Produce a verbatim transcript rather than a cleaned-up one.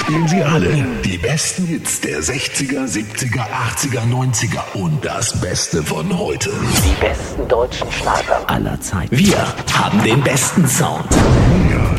spielen sie alle. Die besten Hits der sechziger, siebziger, achtziger, neunziger und das Beste von heute. Die besten deutschen Schlager aller Zeiten. Wir haben den besten Sound. Ja.